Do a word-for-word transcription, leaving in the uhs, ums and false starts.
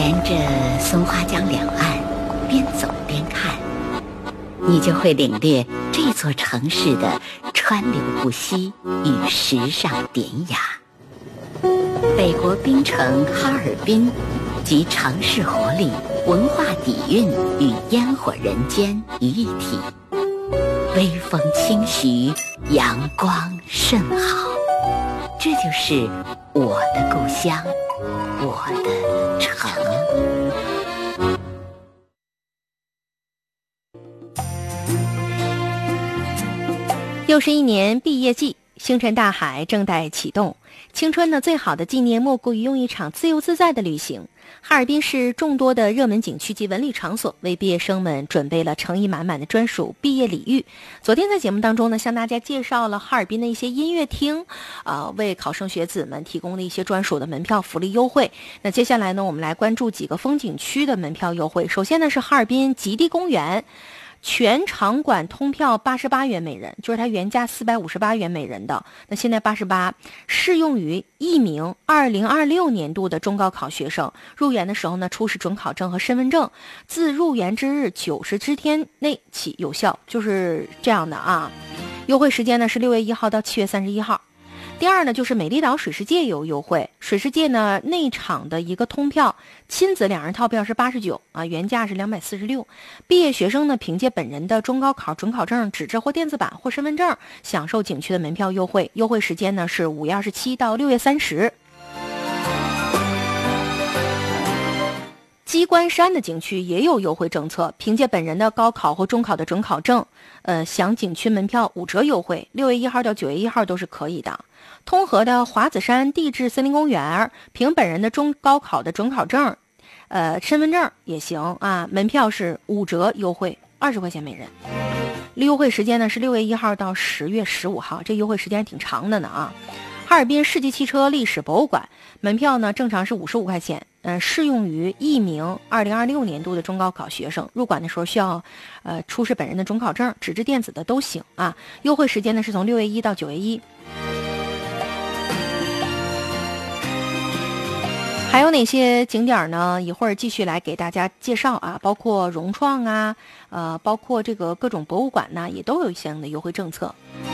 沿着松花江两岸边走边看，你就会领略这座城市的川流不息与时尚典雅。北国冰城哈尔滨集城市活力、文化底蕴与烟火人间于一体，微风轻徐，阳光甚好。这就是我的故乡，我的城。 又是一年毕业季，星辰大海正待启动。青春呢，最好的纪念莫过于用一场自由自在的旅行。哈尔滨市众多的热门景区及文旅场所为毕业生们准备了诚意满满的专属毕业礼遇。昨天在节目当中呢，向大家介绍了哈尔滨的一些音乐厅，呃，为考生学子们提供了一些专属的门票福利优惠。那接下来呢，我们来关注几个风景区的门票优惠。首先呢，是哈尔滨极地公园。全场馆通票八十八元每人，就是它原价四百五十八元每人的，那现在八十八，适用于一名二零二六年度的中高考学生。入园的时候呢，出示准考证和身份证，自入园之日九十之天内起有效，就是这样的啊。优惠时间呢是六月一号到七月三十一号。第二呢，就是美丽岛水世界有优惠。水世界呢，内场的一个通票，亲子两人套票是八十九啊，原价是两百四十六。毕业学生呢，凭借本人的中高考准考证、纸质或电子版或身份证，享受景区的门票优惠。优惠时间呢是五月二十七到六月三十。鸡冠山的景区也有优惠政策，凭借本人的高考或中考的准考证，呃，享景区门票五折优惠。六月一号到九月一号都是可以的。通河的华子山地质森林公园，凭本人的中高考的准考证，呃，身份证也行啊，门票是五折优惠，二十块钱每人。优惠时间呢是六月一号到十月十五号，这优惠时间挺长的呢啊。哈尔滨世纪汽车历史博物馆门票呢正常是五十五块钱，呃，适用于一名二零二六年度的中高考学生。入馆的时候需要，呃，出示本人的准考证，纸质电子的都行啊。优惠时间呢是从六月一到九月一。还有哪些景点呢？一会儿继续来给大家介绍啊，包括融创啊，呃，包括这个各种博物馆呢，也都有相应的优惠政策。